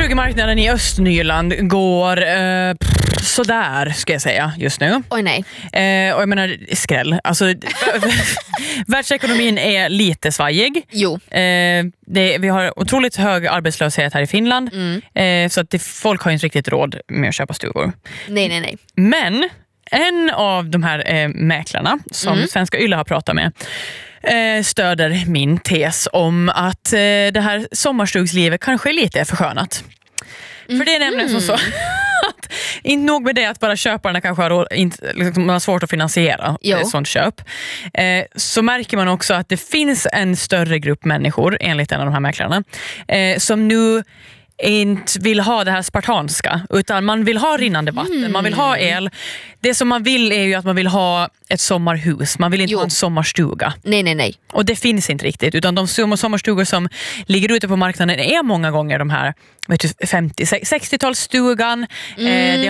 Sommarstugemarknaden i Östnyland går sådär, ska jag säga, just nu. Oj nej. Och jag menar, skräll. Alltså, världsekonomin är lite svajig. Jo. Vi har otroligt hög arbetslöshet här i Finland. Så att folk har inte riktigt råd med att köpa stugor. Nej. Men en av de här mäklarna som Svenska Yle har pratat med stöder min tes om att det här sommarstugslivet kanske är lite förskönat. För det är nämligen så att inte nog med det att bara köparna kanske har svårt att finansiera ett sånt köp, så märker man också att det finns en större grupp människor, enligt en av de här mäklarna, som nu inte vill ha det här spartanska, utan man vill ha rinnande vatten, man vill ha el. Det som man vill är ju att man vill ha ett sommarhus, man vill inte ha en sommarstuga. Nej. Och det finns inte riktigt, utan de sommarstugor som ligger ute på marknaden är många gånger de här 50-60-talsstugan. Det